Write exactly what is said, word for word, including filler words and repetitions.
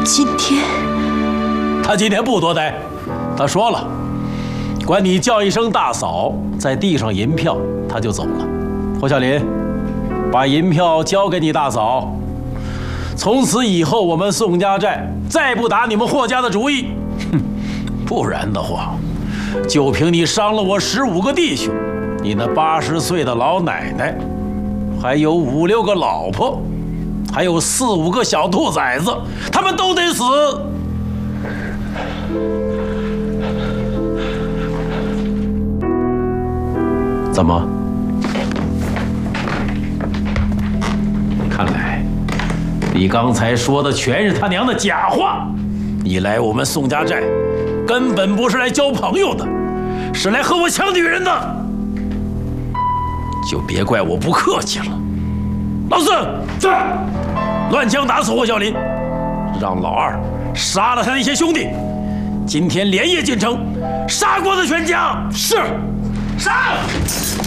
今天， 他今天不多待，他说了，管你叫一声大嫂，再递上银票，他就走了。侯孝林，把银票交给你大嫂。从此以后，我们宋家寨再不打你们霍家的主意。哼，不然的话，就凭你伤了我十五个弟兄，你那八十岁的老奶奶，还有五六个老婆，还有四五个小兔崽子，他们都得死。怎么？看来你刚才说的全是他娘的假话。你来我们宋家寨，根本不是来交朋友的，是来和我抢女人的。就别怪我不客气了。老四，在，乱枪打死霍孝林，让老二杀了他那些兄弟。今天连夜进城，杀光他全家。是，杀！